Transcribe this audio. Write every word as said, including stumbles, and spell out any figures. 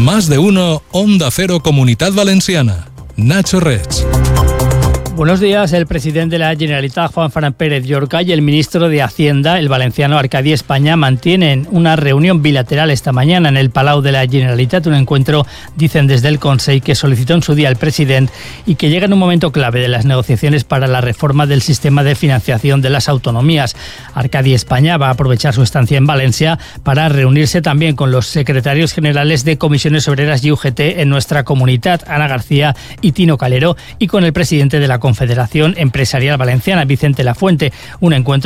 Más de uno, Onda Cero Comunitat Valenciana. Nacho Reig. Buenos días. El presidente de la Generalitat, Juan Fran Pérez Llorca, y el ministro de Hacienda, el valenciano Arcadi España, mantienen una reunión bilateral esta mañana en el Palau de la Generalitat, un encuentro, dicen desde el Consell, que solicitó en su día el presidente y que llega en un momento clave de las negociaciones para la reforma del sistema de financiación de las autonomías. Arcadi España va a aprovechar su estancia en Valencia para reunirse también con los secretarios generales de Comisiones Obreras y U G T en nuestra comunidad, Ana García y Tino Calero, y con el presidente de la Confederación Empresarial Valenciana, Vicente Lafuente. Un encuentro